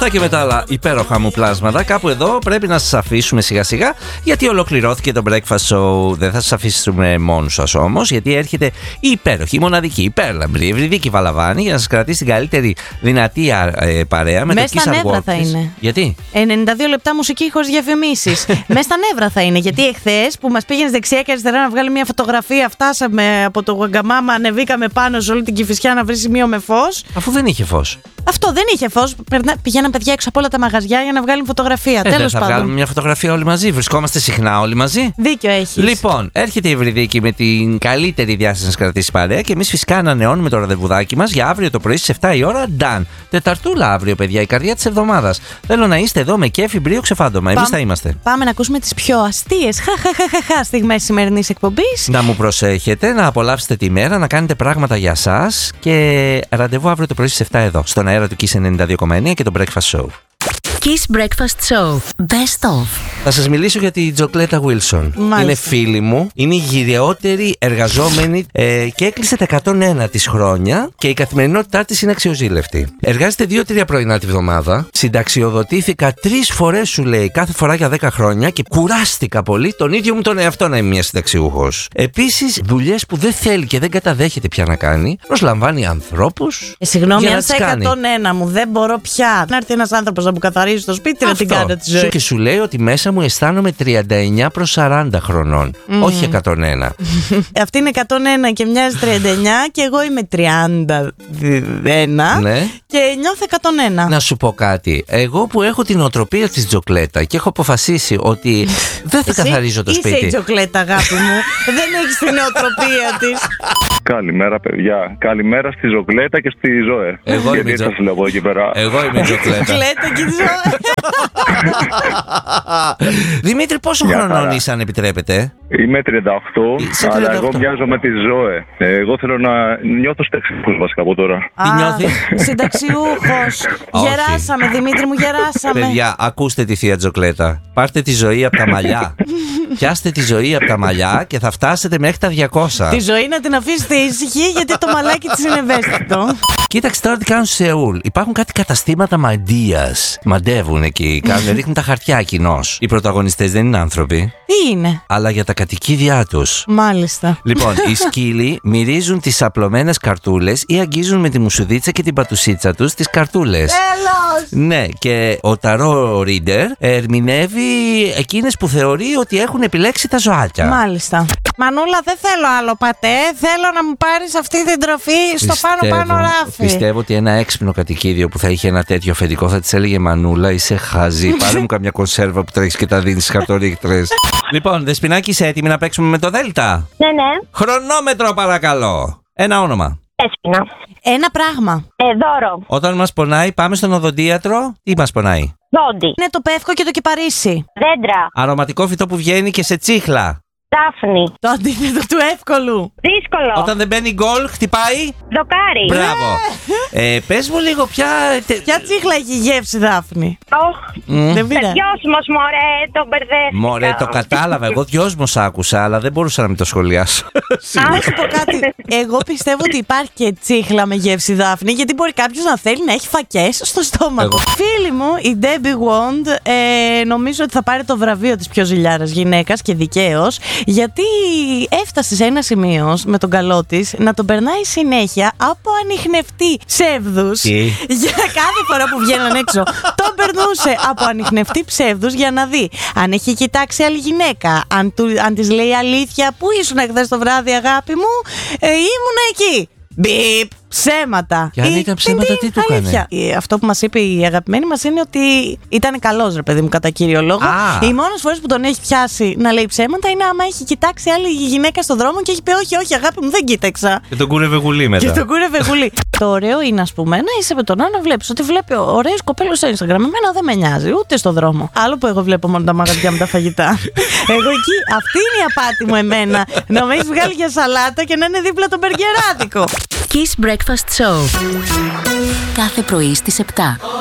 Αυτά και με τα άλλα υπέροχα μου πλάσματα. Κάπου εδώ πρέπει να σας αφήσουμε σιγά σιγά, γιατί ολοκληρώθηκε το Breakfast Show. Δεν θα σας αφήσουμε μόνους σας όμως, γιατί έρχεται η υπέροχη, η μοναδική, υπέρλαμπρη Ευρυδίκη Βαλαβάνη για να σας κρατήσει την καλύτερη δυνατή παρέα με το Kiss Award. Μέσα θα είναι. Γιατί? 92 λεπτά μουσική χωρίς διαφημίσεις. Μέσα στα νεύρα θα είναι. Γιατί εχθές που μας πήγαινε δεξιά και αριστερά να βγάλει μια φωτογραφία, φτάσαμε από το Γουαγκαμάμα, ανεβήκαμε πάνω σε όλη την Κηφισιά να βρει σημείο με φως. Αφού δεν είχε φως. Αυτό δεν είχε φως. Πηγαίναν παιδιά έξω από όλα τα μαγαζιά για να βγάλουν φωτογραφία. Τέλος θα πάντων. βγάλουμε μια φωτογραφία όλοι μαζί. Βρισκόμαστε συχνά όλοι μαζί. Δίκιο έχεις. Λοιπόν, έρχεται η Ευρυδίκη με την καλύτερη διάσταση να σας κρατήσει παρέα και εμείς φυσικά ανανεώνουμε το ραντεβουδάκι μας για αύριο το πρωί στις 7 η ώρα. Νταν. Τεταρτούλα αύριο, παιδιά, η καρδιά της εβδομάδας. Θέλω να είστε εδώ με κέφι, μπρίο, ξεφάντωμα. Εμείς θα είμαστε. Πάμε να ακούσουμε τις πιο αστείες στιγμές σημερινής εκπομπής. Να μου προσέχετε, να απολαύσετε τη μέρα, να κάνετε πράγματα για σας και ραντεβού αύριο το πρωί στις 7 εδώ, στον αέρα του Kiss 92,9 και το Breakfast Show. Kiss Breakfast Show. Best of. Θα σας μιλήσω για τη Τζοκλέτα Wilson. Μάλιστα. Είναι φίλη μου, είναι η γυριότερη εργαζόμενη και έκλεισε τα 101 της χρόνια και η καθημερινότητά της είναι αξιοζήλευτη. Εργάζεται 2-3 πρωινά τη βδομάδα. Συνταξιοδοτήθηκα 3 φορές, σου λέει, κάθε φορά για 10 χρόνια και κουράστηκα πολύ τον ίδιο μου τον εαυτό να είμαι μια συνταξιούχος. Επίσης, δουλειές που δεν θέλει και δεν καταδέχεται πια να κάνει, προσλαμβάνει ανθρώπους. Συγγνώμη, αν στα 101 μου δεν μπορώ πια να έρθει ένας άνθρωπος να μου καθαρίσει στο σπίτι να την κάνω τη ζωή. Και σου λέει ότι μέσα μου αισθάνομαι 39 προς 40 χρονών, όχι 101. Αυτή είναι 101 και μοιάζει 39 και εγώ είμαι 31 ναι. και νιώθω 101. Να σου πω κάτι. Εγώ που έχω την οτροπία της Τζοκλέτα και έχω αποφασίσει ότι δεν θα καθαρίζω το σπίτι. Είσαι η Τζοκλέτα, αγάπη μου. Δεν έχεις την οτροπία της. Καλημέρα, παιδιά. Καλημέρα στη Τζοκλέτα και στη Ζωέ. Εγώ είμαι η Τζοκλέτα. Εγώ είμαι η Τζοκλέτα. Δημήτρη, πόσο χρονών είσαι, αν επιτρέπετε? Είμαι 38, αλλά εγώ μοιάζω με τη Ζωέ. Εγώ θέλω να νιώθω συνταξιούχος βασικά από τώρα. Τι νιώθει? Συνταξιούχος. Γεράσαμε, Δημήτρη μου, γεράσαμε. Παιδιά, ακούστε τη θεία Τζοκλέτα. Πάρτε τη ζωή από τα μαλλιά. Πιάστε τη ζωή από τα μαλλιά και θα φτάσετε μέχρι τα 200. Τη ζωή να την αφήσετε ήσυχη, γιατί το μαλάκι της είναι ευαίσθητο. Κοίταξε τώρα τι κάνουν στη Σεούλ. Υπάρχουν κάτι καταστήματα μαντείας. Μαντεύουν εκεί, ρίχνουν τα χαρτιά κοινώς. Οι πρωταγωνιστές δεν είναι άνθρωποι. Τι είναι? Αλλά για τα κατοικίδια τους. Μάλιστα. Λοιπόν, οι σκύλοι μυρίζουν τις απλωμένες καρτούλες ή αγγίζουν με τη μουσουδίτσα και την πατουσίτσα τους τις καρτούλες. Τέλος! Ναι, και ο ταρό reader ερμηνεύει εκείνες που θεωρεί ότι έχουν επιλέξει τα ζωάκια. Μάλιστα. Μανούλα, δεν θέλω άλλο πατέ. Θέλω να μου πάρεις αυτή την τροφή στο πάνω ράφι. Πιστεύω ότι ένα έξυπνο κατοικίδιο που θα είχε ένα τέτοιο αφεντικό θα της έλεγε Μανούλα, είσαι χαζή. Πάρε μου καμιά κονσέρβα που τρέχεις και τα δίνεις στις χαρτορίχτρες. Λοιπόν, Δεσποινάκη, είσαι έτοιμη να παίξουμε με το Δέλτα? Ναι, ναι. Χρονόμετρο, παρακαλώ. Ένα όνομα. Δέσποινα. Ένα πράγμα. Δώρο. Όταν μας πονάει, πάμε στον οδοντίατρο. Τι μας πονάει? Δόντι. Είναι το πεύκο και το κυπαρίσι. Δέντρα. Αρωματικό φυτό που βγαίνει και σε τσίχλα. Δάφνη. Το αντίθετο του εύκολου. Δύσκολο. Όταν δεν μπαίνει γκολ, χτυπάει. Δοκάρι. Μπράβο. Πες μου λίγο ποια τσίχλα έχει γεύση, Δάφνη? Δεν πειράζει. Δυόσμος, μωρέ, τον μπερδεύτηκα. Μωρέ, το κατάλαβα. Εγώ δυόσμος άκουσα, αλλά δεν μπορούσα να μην το σχολιάσω. Να σου πω κάτι. Εγώ πιστεύω ότι υπάρχει και τσίχλα με γεύση, Δάφνη, γιατί μπορεί κάποιος να θέλει να έχει φακές στο στόμα. Φίλη μου, η Debbie Wand, νομίζω ότι θα πάρει το βραβείο της πιο ζηλιάρας γυναίκας και δικαίως, γιατί έφτασε σε ένα σημείο με τον καλό της να τον περνάει συνέχεια από ανιχνευτή ψεύδους. Για κάθε φορά που βγαίναν έξω, τον περνούσε από ανιχνευτή ψεύδους για να δει αν έχει κοιτάξει άλλη γυναίκα, αν της λέει αλήθεια. Πού ήσουν χθες το βράδυ, αγάπη μου? Ήμουνα εκεί. Μπιπ, ψέματα. Και αν ήταν ψέματα, τι του έκανε? Αυτό που μας είπε η αγαπημένη μας είναι ότι ήταν καλός, ρε παιδί μου, κατά κύριο λόγο. Οι μόνες φορές που τον έχει πιάσει να λέει ψέματα είναι άμα έχει κοιτάξει άλλη γυναίκα στον δρόμο και έχει πει όχι, όχι, αγάπη μου, δεν κοίταξα. Και τον κούρευε γουλή μετά. Και τον κούρευε γουλή. Το ωραίο είναι, ας πούμε, να είσαι με τον άλλο, βλέπεις ότι βλέπει ωραίους κοπέλους στο Instagram. Εμένα δεν με νοιάζει, ούτε στον δρόμο. Άλλο που εγώ βλέπω μόνο τα μαγαζιά με τα φαγητά. Εγώ εκεί, αυτή είναι η απάτη μου εμένα. Να με έχει βγάλει για σαλάτα και να είναι δίπλα το μπεργκεράδικο. Kiss Breakfast Show. Κάθε πρωί στις 7.